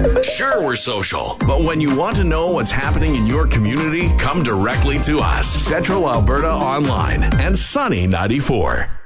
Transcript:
Sure, we're social, but when you want to know what's happening in your community, come directly to us. Central Alberta Online and Sunny 94.